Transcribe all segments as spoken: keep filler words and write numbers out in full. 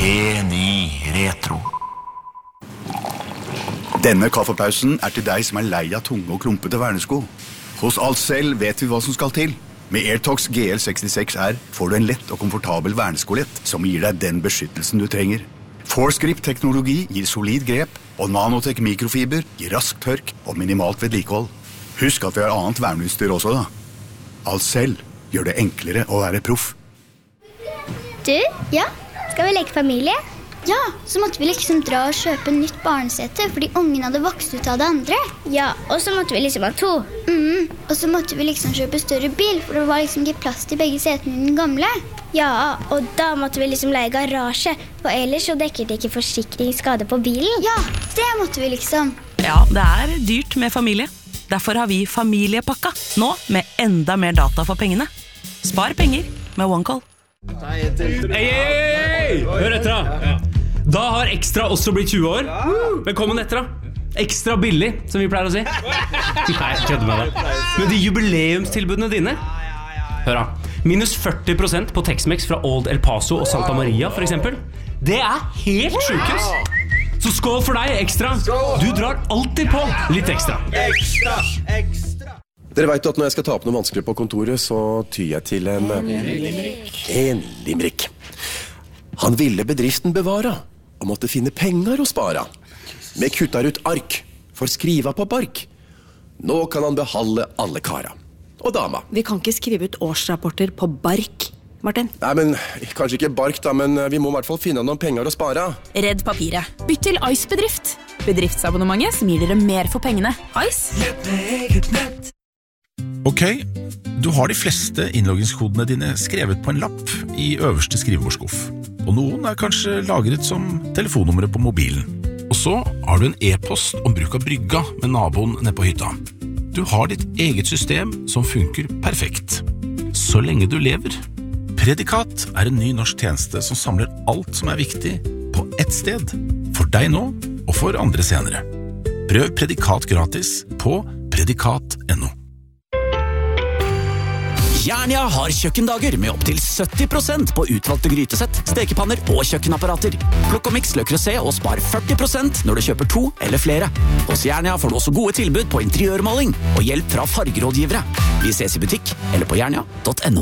Geni Retro. Denne kaffepausen er til deg som er lei av tunge og klumpete vernesko. Hos Alcell vet vi hva som skal til. Med Airtox G L sekstiseks R får du en lett og komfortabel verneskolett som gir deg den beskyttelsen du trenger. Forescript-teknologi gir solid grep, og Nanotech mikrofiber gir rask tørk og minimalt vedlikehold. Husk at vi har annet verneutstyr også da. Alcell gjør det enklere å være proff. Du, ja, skal vi leke familie? Ja, så måtte vi liksom dra og kjøpe nytt barnesete fordi ungen hadde vokst ut av det andre. Ja, og så måtte vi liksom ha to. Mm, og så måtte vi liksom kjøpe større bil, for det var liksom ikke plass til begge setene i den gamle. Ja, og da måtte vi liksom leie garasje, for ellers så dekker det ikke forsikringsskade på bilen. Ja, det måtte vi liksom. Ja, det er dyrt med familie. Derfor har vi familiepakka, nå med enda mer data for pengene. Spar penger med OneCall. Hei, hei, hei! Hør etter da. Da har Extra også blitt tjue år. Velkommen etter da. Ekstra billig, som vi pleier å si. Nei, kødder med deg. Men de jubileumstilbudene dine, hør da, minus førti prosent på Tex-Mex fra Old El Paso og Santa Maria for eksempel. Det er helt sjukes. Så skål for deg, Extra. Du drar alltid på litt ekstra. Ekstra, ekstra. Dere vet at når jeg skal ta opp noe vanskelig på kontoret, så tyr jeg til en En limerick. Han ville bedriften bevara og måtte finne penger å spara. Vi kuttar ut ark for skriva på bark. Nå kan han behalde alle kara. Og dama. Vi kan ikke skrive ut årsrapporter på bark, Martin. Nei, men kanskje ikke bark da, men vi må i hvert fall finne noen penger å spara. Redd papiret. Bytt til Ice Bedrift. Bedriftsabonnementet som gir dere mer for pengene. Ice. Nett med eget nett. Ok, du har de fleste innloggingskodene dine skrevet på en lapp i øverste skrivebordskuff. Og noen er kanskje lagret som telefonnummeret på mobilen. Og så har du en e-post om bruk av brygga med naboen nede på hytta. Du har ditt eget system som funker perfekt. Så lenge du lever. Predikat er en ny norsk tjeneste som samler alt som er viktig på ett sted. For deg nå, og for andre senere. Prøv Predikat gratis på predikat punktum no. Jernia har kjøkkendager med opp til sytti prosent på utvalgte grytesett, stekepanner og kjøkkenapparater. Plukk og mix Le Creuset og spar førti prosent når du kjøper to eller flere. Hos Jernia får du også gode tilbud på interiørmaling og hjelp fra fargerådgivere. Vi ses i butikk eller på jernia punktum no.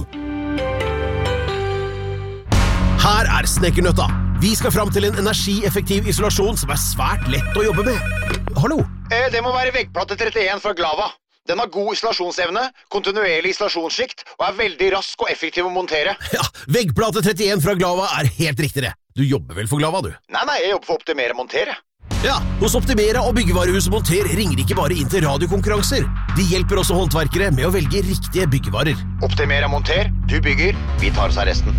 Her er Snekkernøtta. Vi skal fram til en energieffektiv isolasjon som er svært lett å jobbe med. Hallo? Eh, det må være veggplate trettien fra Glava. Den har god isolasjonsevne, kontinuerlig isolasjonsskikt og er veldig rask og effektiv å montere. Ja, veggplate trettien fra Glava er helt riktig det. Du jobber vel for Glava, du? Nei, nei, jeg jobber for Optimera Montere. Ja, hos Optimera og Byggevarehuset Monter ringer ikke bare inn til radiokonkurranser. De hjelper også håndverkere med å velge riktige byggevarer. Optimera Monter, du bygger, vi tar oss av resten.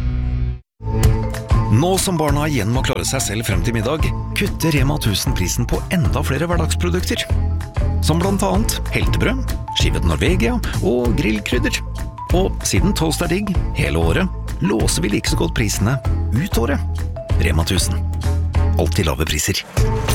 Nå som barna igjen må klare seg selv frem til middag, kutter Rema tusen prisen på enda flere hverdagsprodukter. Som blant annet heltebrød, skivet Norvegia og grillkrydder. Og siden toast er digg hele året, låser vi like så godt prisene ut året. Rema tusen. Alltid lave priser.